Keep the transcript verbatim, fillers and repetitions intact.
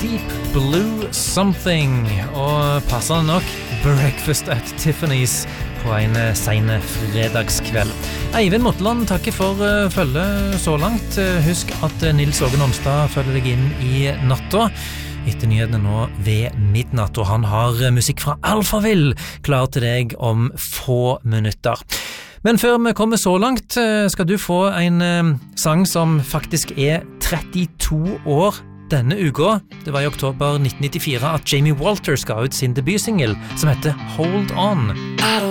Deep Blue Something, og passende nok Breakfast at Tiffany's på en sene fredagskveld. Eivind Motland takker for uh, følge så langt. Husk at Nils Åge Nonstad følger deg inn i natta etter nyhetene nå ved midnatt, og han har musikk fra Alphaville klar til deg om få minutter. Men før vi kommer så langt, skal du få en uh, sang som faktisk er trettito år denne uka. Det var i oktober nitten nittifire at Jamie Walters ga ut sin debutsingle som heter Hold On.